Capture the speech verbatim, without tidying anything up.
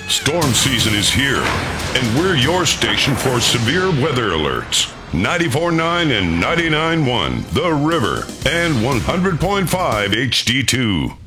Storm season is here, and we're your station for severe weather alerts. ninety-four point nine and ninety-nine point one, The River, and one hundred point five H D two.